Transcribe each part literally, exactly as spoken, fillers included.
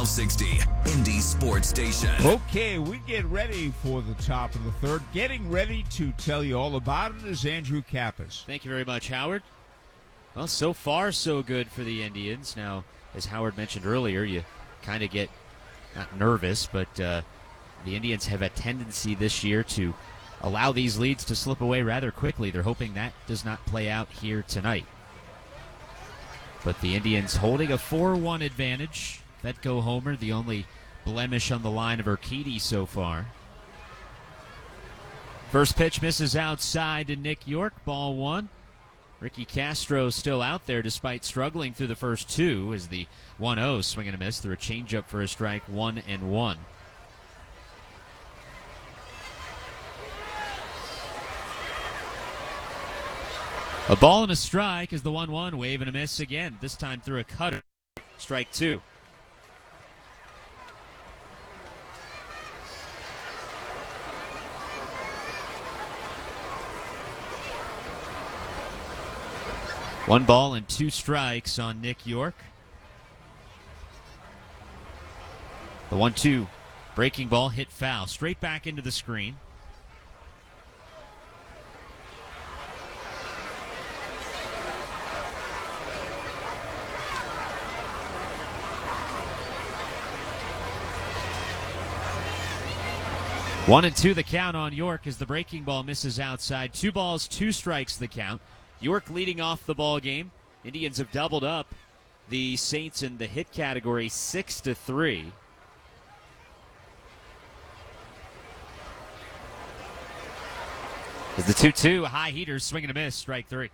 twelve sixty, Indy Sports Station. Okay, we get ready for the top of the third. Getting ready to tell you all about it is Andrew Kappas. Thank you very much, Howard. Well, so far, so good for the Indians. Now, as Howard mentioned earlier, you kind of get, not nervous, but uh, the Indians have a tendency this year to allow these leads to slip away rather quickly. They're hoping that does not play out here tonight. But the Indians holding a four one advantage. Vetco homer, the only blemish on the line of Urquidy so far. First pitch misses outside to Nick York, ball one. Ricky Castro still out there despite struggling through the first two as the one oh swing and a miss through a changeup for a strike, one and one. A ball and a strike as the one one wave and a miss again, this time through a cutter, strike two. One ball and two strikes on Nick York. The one two breaking ball hit foul, straight back into the screen. One and two the count on York as the breaking ball misses outside. Two balls, two strikes the count. York leading off the ball game. Indians have doubled up the Saints in the hit category six to three. As the two two, high heaters, swing and a miss, strike three.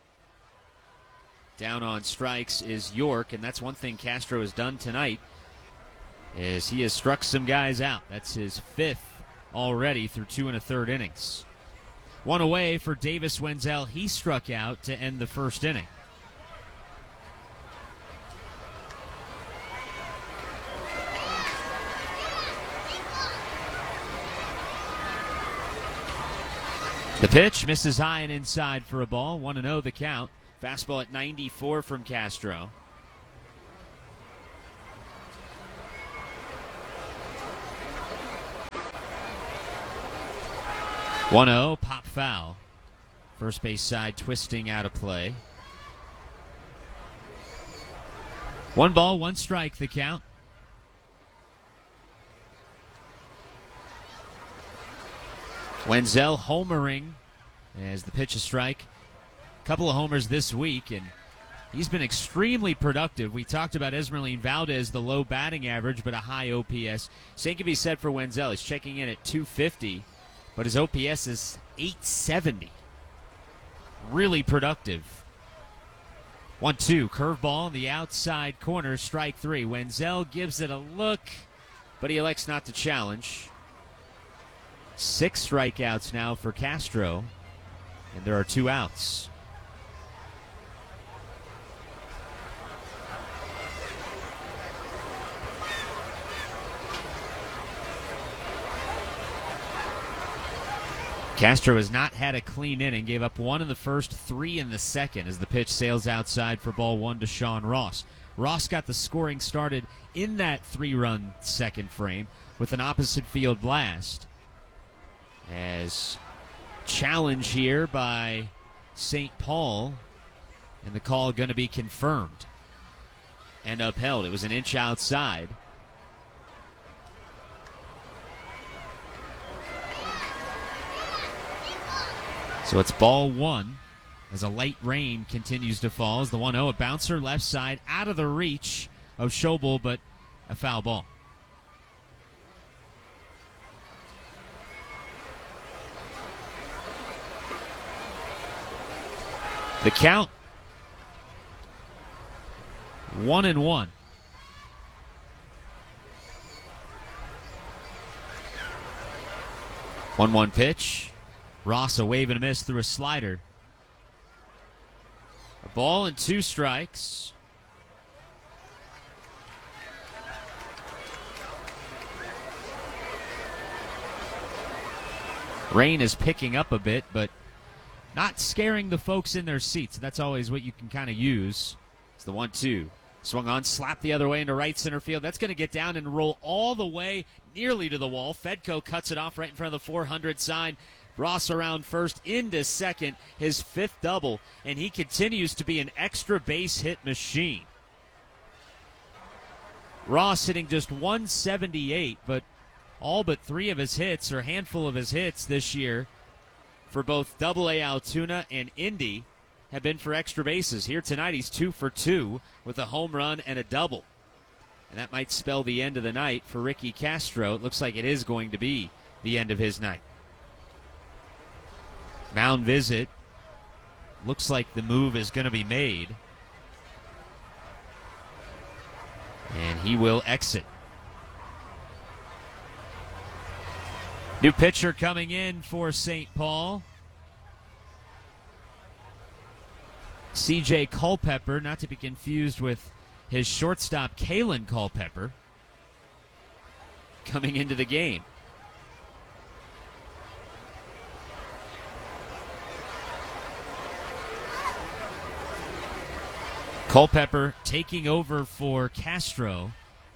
Down on strikes is York, and that's one thing Castro has done tonight, is he has struck some guys out. That's his fifth already through two and a third innings. One away for Davis Wenzel. He struck out to end the first inning. The pitch misses high and inside for a ball. one and oh the count. Fastball at ninety-four from Castro. one oh, pop foul. First base side twisting out of play. One ball, one strike, the count. Wenzel homering as the pitch is strike. Couple of homers this week, and he's been extremely productive. We talked about Esmeralyn Valdez, the low batting average, but a high O P S. Same can be said for Wenzel. He's checking in at two fifty. But his O P S is eight seventy. Really productive. one two, curveball in the outside corner, strike three. Wenzel gives it a look, but he elects not to challenge. Six strikeouts now for Castro, and there are two outs. Castro has not had a clean inning, gave up one in the first, three in the second as the pitch sails outside for ball one to Sean Ross. Ross got the scoring started in that three-run second frame with an opposite field blast. As challenge here by Saint Paul, and the call going to be confirmed and upheld. It was an inch outside. So it's ball one as a light rain continues to fall. As the one oh, a bouncer left side out of the reach of Schobel, but a foul ball. The count, one and one. one one pitch. Ross a wave and a miss through a slider. A ball and two strikes. Rain is picking up a bit, but not scaring the folks in their seats. That's always what you can kind of use. It's the one two. Swung on, slapped the other way into right center field. That's going to get down and roll all the way nearly to the wall. Fedko cuts it off right in front of the four hundred sign. Ross around first, into second, his fifth double, and he continues to be an extra base hit machine. Ross hitting just one seventy-eight, but all but three of his hits, or a handful of his hits this year for both Double A Altoona and Indy, have been for extra bases. Here tonight, he's two for two with a home run and a double. And that might spell the end of the night for Ricky Castro. It looks like it is going to be the end of his night. Mound visit. Looks like the move is going to be made. And he will exit. New pitcher coming in for Saint Paul. C J Culpepper, not to be confused with his shortstop, Kalen Culpepper, coming into the game. Culpepper taking over for Castro,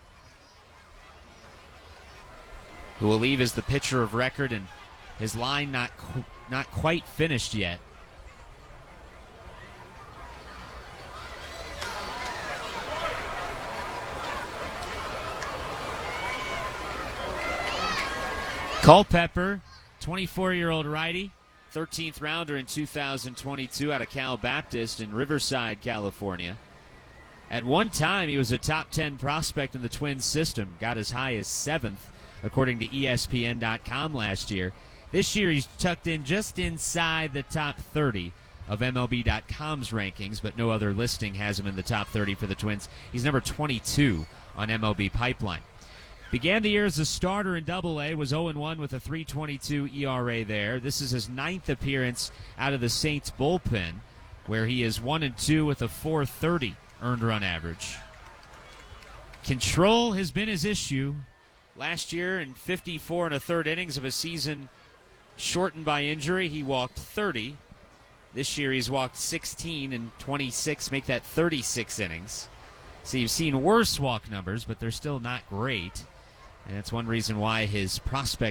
who will leave as the pitcher of record, and his line not qu- not quite finished yet. Culpepper, twenty-four-year-old righty, thirteenth rounder in two thousand twenty-two out of Cal Baptist in Riverside, California. At one time, he was a top ten prospect in the Twins system, got as high as seventh, according to E S P N dot com last year. This year, he's tucked in just inside the top thirty of M L B dot com's rankings, but no other listing has him in the top thirty for the Twins. He's number twenty-two on M L B Pipeline. Began the year as a starter in Double A, was oh and one with a three twenty-two E R A there. This is his ninth appearance out of the Saints bullpen, where he is one and two with a four thirty earned run average. Control has been his issue. Last year, in fifty-four and a third innings of a season shortened by injury, he walked thirty. This year, he's walked sixteen and twenty-six, make that thirty-six innings. So you've seen worse walk numbers, but they're still not great. And that's one reason why his prospect